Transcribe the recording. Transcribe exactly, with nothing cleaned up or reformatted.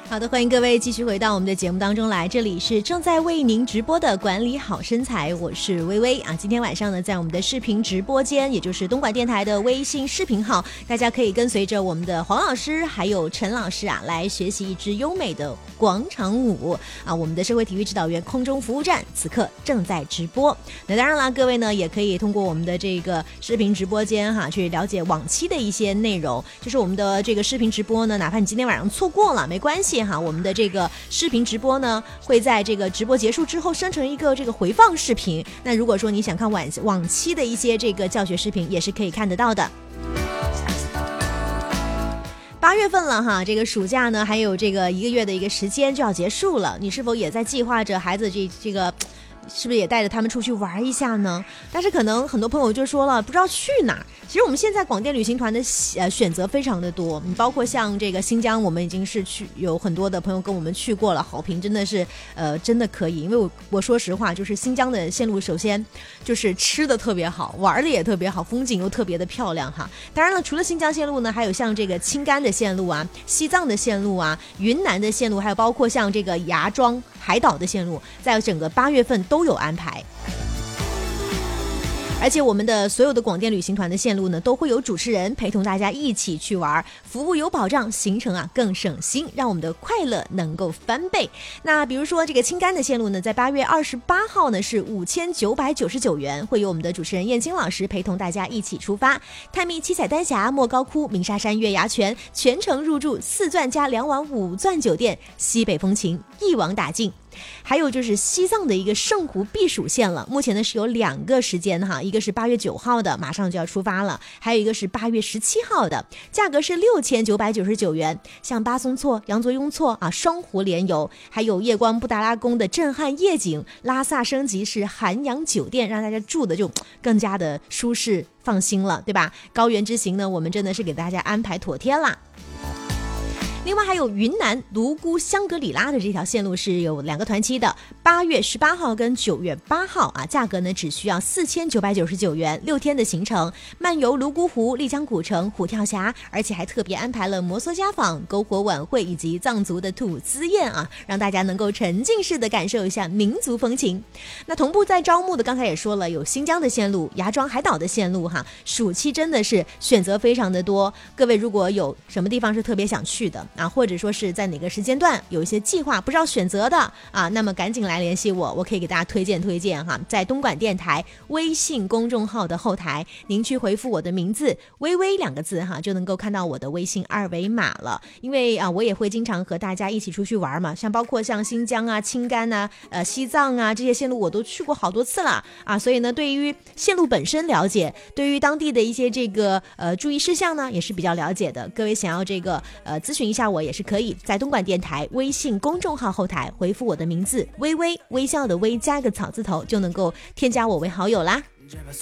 好的，欢迎各位继续回到我们的节目当中来，这里是正在为您直播的管理好身材，我是微微啊。今天晚上呢，在我们的视频直播间，也就是东莞电台的微信视频号，大家可以跟随着我们的黄老师还有陈老师啊，来学习一支优美的广场舞啊。我们的社会体育指导员空中服务站此刻正在直播。那当然了，各位呢也可以通过我们的这个视频直播间哈、啊，去了解往期的一些内容。就是我们的这个视频直播呢，哪怕你今天晚上错过了没关系。我们的这个视频直播呢，会在这个直播结束之后生成一个这个回放视频。那如果说你想看往往期的一些这个教学视频，也是可以看得到的。八月份了哈，这个暑假呢还有这个一个月的一个时间就要结束了，你是否也在计划着孩子这这个？是不是也带着他们出去玩一下呢？但是可能很多朋友就说了，不知道去哪儿。其实我们现在广电旅行团的呃选择非常的多，你包括像这个新疆，我们已经是去有很多的朋友跟我们去过了，好评真的是呃真的可以。因为我我说实话，就是新疆的线路，首先就是吃的特别好，玩的也特别好，风景又特别的漂亮哈。当然了，除了新疆线路呢，还有像这个青甘的线路啊、西藏的线路啊、云南的线路，还有包括像这个芽庄、海岛的线路，在整个八月份都都有安排。而且我们的所有的广电旅行团的线路呢，都会有主持人陪同大家一起去玩，服务有保障，行程啊更省心，让我们的快乐能够翻倍。那比如说这个青甘的线路呢，在八月二十八号呢是五千九百九十九元，会有我们的主持人燕青老师陪同大家一起出发，探秘七彩丹霞、莫高窟、鸣沙山、月牙泉，全程入住四钻加两晚五钻酒店，西北风情一网打尽。还有就是西藏的一个圣湖避暑线了，目前呢是有两个时间哈，一个是八月九号的，马上就要出发了，还有一个是八月十七号的，价格是六千九百九十九元。像巴松措、羊卓雍措啊，双湖联游，还有夜光布达拉宫的震撼夜景，拉萨升级是涵养酒店，让大家住的就更加的舒适放心了，对吧？高原之行呢，我们真的是给大家安排妥帖啦。另外还有云南泸沽香格里拉的这条线路是有两个团期的，八月十八号跟九月八号啊，价格呢只需要四千九百九十九元，六天的行程，漫游泸沽湖、丽江古城、虎跳峡，而且还特别安排了摩梭家访、篝火晚会以及藏族的土司宴啊，让大家能够沉浸式的感受一下民族风情。那同步在招募的，刚才也说了，有新疆的线路、芽庄海岛的线路哈，暑期真的是选择非常的多。各位如果有什么地方是特别想去的啊，或者说是在哪个时间段有一些计划不知道选择的啊，那么赶紧来联系我，我可以给大家推荐推荐哈。在东莞电台微信公众号的后台，您去回复我的名字微微两个字哈，就能够看到我的微信二维码了。因为啊，我也会经常和大家一起出去玩嘛，像包括像新疆啊、青甘啊、呃西藏啊这些线路我都去过好多次了啊，所以呢，对于线路本身了解，对于当地的一些这个呃注意事项呢，也是比较了解的。各位想要这个呃咨询一下我也是可以，在东莞电台微信公众号后台回复我的名字微微，微笑的微加个草字头，就能够添加我为好友啦。